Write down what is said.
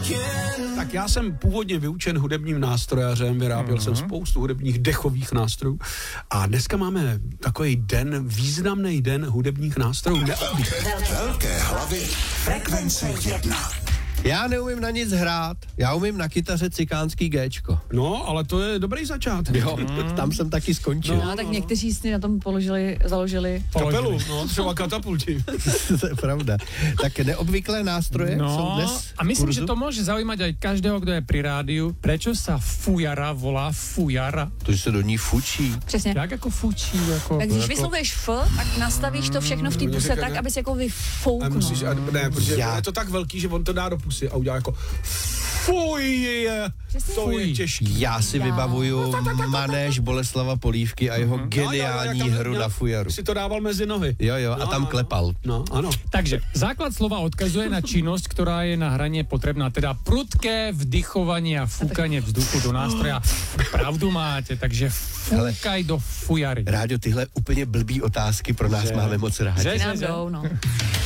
Tak já jsem původně vyučen hudebním nástrojařem, vyráběl jsem spoustu hudebních dechových nástrojů a dneska máme takový den, významný den hudebních nástrojů. Velké hlavy frekvence 1. Já neumím na nic hrát, já umím na kytaře cikánský Géčko. No, ale to je dobrý začátek. Jo, tam jsem taky skončil. No, tak někteří si na tom založili Kapelu, no, třeba Katapulti. To je pravda. Tak neobvyklé nástroje jsou dnes a myslím, že to může zaujímať aj každého, kdo je pri rádiu. Prečo sa fujara volá fujara? To se do ní fučí. Přesně. Jak jako fučí? Jako, Tak když vyslovuješ F, tak nastavíš to všechno v té puse tak, aby si jako vyfouknul. Ne, protože je to tak velký, že on to dá do pusy a udělá jako fuj, to je těžký. Já si vybavuju manéž Boleslava Polívky a jeho geniální hru na fujaru. Si to dával mezi nohy. Jo, a tam klepal. No, ano. Takže základ slova odkazuje na činnosť, ktorá je na hranie potrebná, teda prudké vdychovanie a fúkanie vzduchu do nástroja. Pravdu máte, takže fúkaj do fujary. Ráďo, tyhle úplně blbý otázky pro nás máme moc rádi. Nám jdou, no.